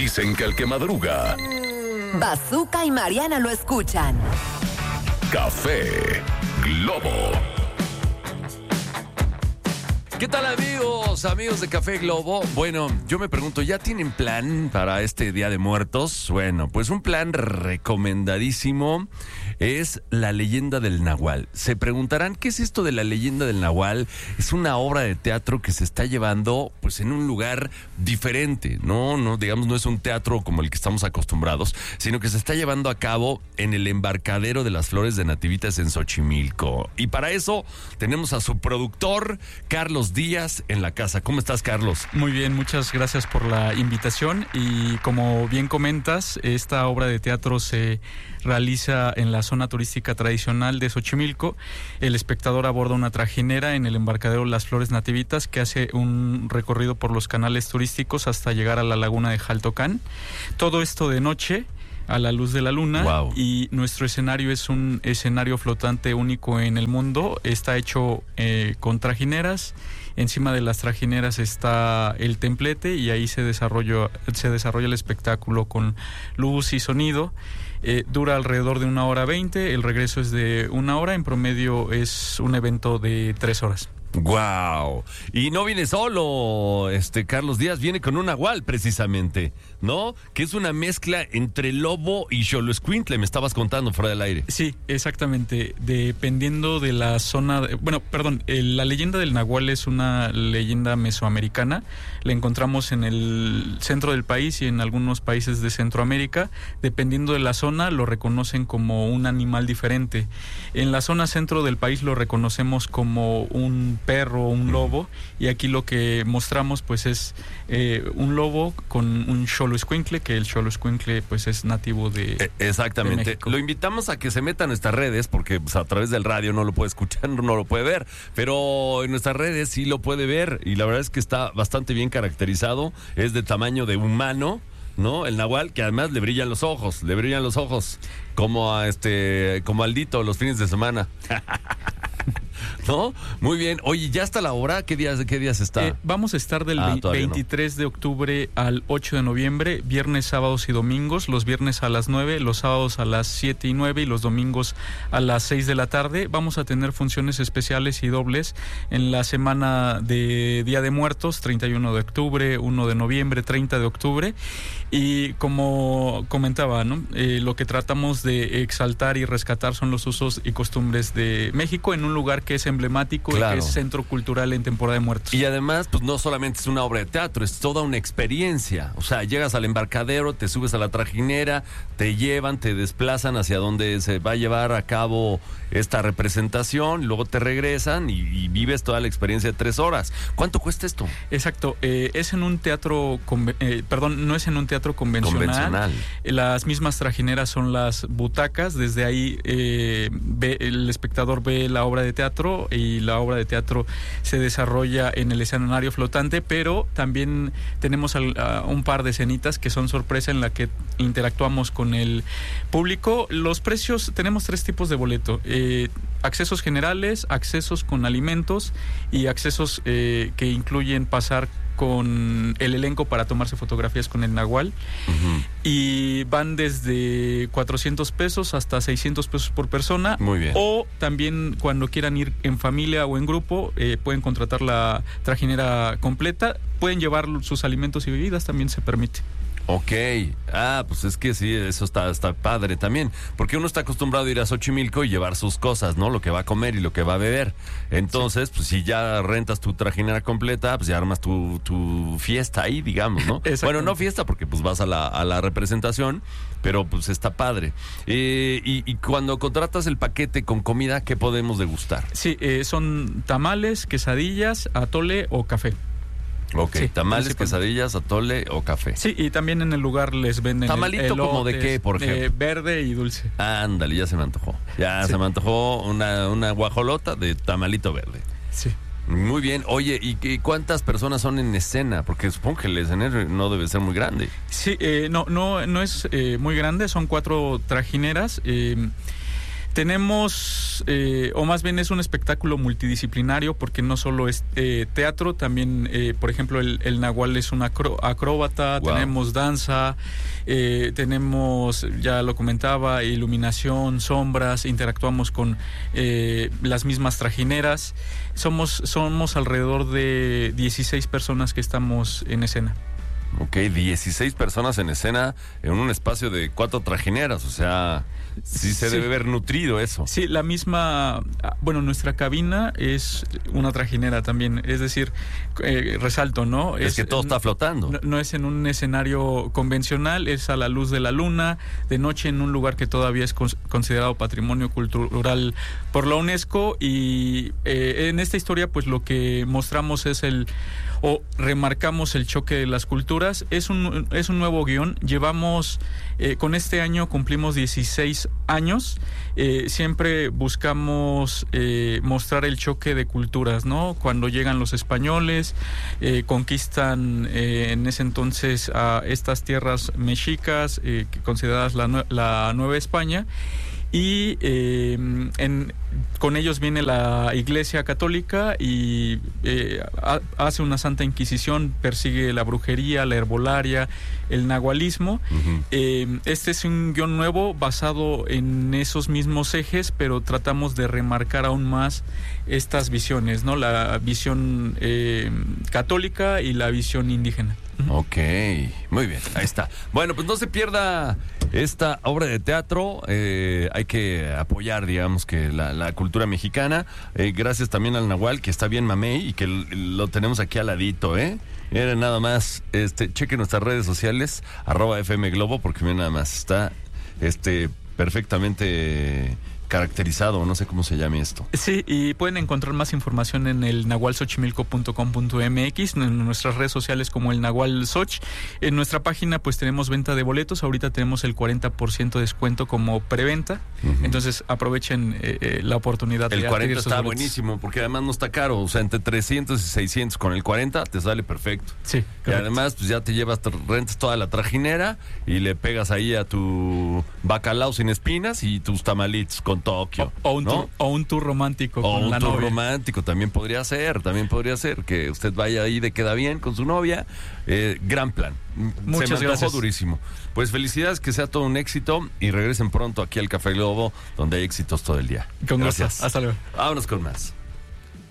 Dicen que el que madruga... Bazooka y Mariana lo escuchan. Café Globo. ¿Qué tal, amigos de Café Globo? Bueno, yo me pregunto, ¿ya tienen plan para este Día de Muertos? Bueno, pues un plan recomendadísimo es La Leyenda del Nahual. Se preguntarán, ¿qué es esto de La Leyenda del Nahual? Es una obra de teatro que se está llevando pues en un lugar diferente, no, digamos, no es un teatro como el que estamos acostumbrados, sino que se está llevando a cabo en el embarcadero de las Flores de Nativitas en Xochimilco. Y para eso tenemos a su productor, Carlos Díaz, en la casa. ¿Cómo estás, Carlos? Muy bien, muchas gracias por la invitación. Y como bien comentas, esta obra de teatro se realiza en la zona turística tradicional de Xochimilco. El espectador aborda una trajinera en el embarcadero Las Flores Nativitas que hace un recorrido por los canales turísticos hasta llegar a la laguna de Jaltocán. Todo esto de noche, a la luz de la luna. Wow. Y nuestro escenario es un escenario flotante único en el mundo. Está hecho con trajineras. Encima de las trajineras está el templete y ahí se desarrolla el espectáculo con luz y sonido. Dura alrededor de 1:20, el regreso es de 1 hora, en promedio es un evento de 3 horas. ¡Guau! Y no viene solo, Carlos Díaz, viene con un nahual precisamente, ¿no? Que es una mezcla entre lobo y xoloescuintle, me estabas contando fuera del aire. Sí, exactamente. Dependiendo de la zona... la leyenda del nahual es una leyenda mesoamericana. La encontramos en el centro del país y en algunos países de Centroamérica. Dependiendo de la zona, lo reconocen como un animal diferente. En la zona centro del país lo reconocemos como un perro o un lobo, y aquí lo que mostramos pues es un lobo con un xoloescuincle, que el xoloescuincle pues es nativo de exactamente. De México. Lo invitamos a que se meta en nuestras redes, porque pues, a través del radio no lo puede escuchar, no lo puede ver, pero en nuestras redes sí lo puede ver, y la verdad es que está bastante bien caracterizado, es de tamaño de humano, ¿no? El nahual, que además le brillan los ojos, como a como Aldito los fines de semana. ¿No? Muy bien. Oye, ¿ya está la hora? ¿Qué días está? Vamos a estar del 23 de octubre al 8 de noviembre, viernes, sábados y domingos. Los viernes a las 9, los sábados a las 7 y 9 y los domingos a las 6 de la tarde. Vamos a tener funciones especiales y dobles en la semana de Día de Muertos, 31 de octubre, 1 de noviembre, 30 de octubre. Y como comentaba, ¿no? Lo que tratamos de exaltar y rescatar son los usos y costumbres de México en un lugar que es emblemático, claro, y que es centro cultural en temporada de muertos. Y además, pues no solamente es una obra de teatro, es toda una experiencia. O sea, llegas al embarcadero, te subes a la trajinera, te llevan, te desplazan hacia donde se va a llevar a cabo esta representación, luego te regresan y vives toda la experiencia de 3 horas. ¿Cuánto cuesta esto? Exacto, es en un teatro, no es en un teatro convencional. Las mismas trajineras son las butacas, desde ahí el espectador ve la obra de teatro y la obra de teatro se desarrolla en el escenario flotante, pero también tenemos un par de escenitas que son sorpresa en la que interactuamos con el público. Los precios, tenemos 3 tipos de boleto: accesos generales, accesos con alimentos y accesos que incluyen pasar con el elenco para tomarse fotografías con el nahual. Uh-huh. Y van desde 400 pesos hasta 600 pesos por persona. Muy bien. O también cuando quieran ir en familia o en grupo, pueden contratar la trajinera completa. Pueden llevar sus alimentos y bebidas, también se permite. Ok, pues es que sí, eso está padre también, porque uno está acostumbrado a ir a Xochimilco y llevar sus cosas, ¿no? Lo que va a comer y lo que va a beber. Entonces, sí, pues si ya rentas tu trajinera completa, pues ya armas tu fiesta ahí, digamos, ¿no? Bueno, no fiesta porque pues vas a la representación, pero pues está padre. Y cuando contratas el paquete con comida, ¿qué podemos degustar? Sí, son tamales, quesadillas, atole o café. Ok, sí, tamales, quesadillas, atole o café. Sí, y también en el lugar les venden tamalito elotes, como de qué, por ejemplo. Verde y dulce. Ándale, ya se me antojó. Se me antojó una guajolota de tamalito verde. Sí. Muy bien. Oye, ¿y cuántas personas son en escena? Porque supongo que el escenario no debe ser muy grande. Sí, no es muy grande, son 4 trajineras. Tenemos, o más bien es un espectáculo multidisciplinario, porque no solo es teatro, también, por ejemplo, el Nahual es un acróbata, wow. Tenemos danza, tenemos, ya lo comentaba, iluminación, sombras, interactuamos con las mismas trajineras. Somos alrededor de 16 personas que estamos en escena. Ok, 16 personas en escena en un espacio de 4 trajineras, o sea, sí se debe ver nutrido eso. Sí, la misma, nuestra cabina es una trajinera también, es decir, resalto, ¿no? Es que todo está flotando. No es en un escenario convencional, es a la luz de la luna, de noche en un lugar que todavía es considerado patrimonio cultural por la UNESCO, y en esta historia pues lo que mostramos es remarcamos el choque de las culturas. Es un nuevo guión. Llevamos, con este año cumplimos 16 años. Siempre buscamos mostrar el choque de culturas, ¿no? Cuando llegan los españoles, conquistan en ese entonces a estas tierras mexicas, consideradas la Nueva España. Y con ellos viene la Iglesia Católica y hace una Santa Inquisición, persigue la brujería, la herbolaria, el nahualismo. Uh-huh. Este es un guión nuevo basado en esos mismos ejes, pero tratamos de remarcar aún más estas visiones, ¿no? La visión católica y la visión indígena. Ok, muy bien, ahí está. Bueno, pues no se pierda esta obra de teatro. Hay que apoyar, digamos, que la cultura mexicana. Gracias también al Nahual, que está bien mamey y que lo tenemos aquí al ladito, Miren, nada más, chequen nuestras redes sociales, @FM Globo, porque miren, nada más está perfectamente caracterizado, no sé cómo se llame esto. Sí, y pueden encontrar más información en el nahualsochimilco.com.mx, en nuestras redes sociales como el Nahual Soch. En nuestra página pues tenemos venta de boletos, ahorita tenemos el 40% de descuento como preventa, uh-huh. Entonces aprovechen la oportunidad. El 40 está buenísimo, porque además no está caro, o sea, entre 300 y 600, con el 40 te sale perfecto. Sí, correcto. Y además pues ya te llevas, rentas toda la trajinera y le pegas ahí a tu bacalao sin espinas y tus tamalitos con Tokio. O un tour romántico con la novia. O un tour romántico también podría ser, que usted vaya ahí de queda bien con su novia. Gran plan. Muchas gracias. Durísimo. Pues felicidades, que sea todo un éxito y regresen pronto aquí al Café Globo, donde hay éxitos todo el día. Con gracias. Hasta luego. Vámonos con más.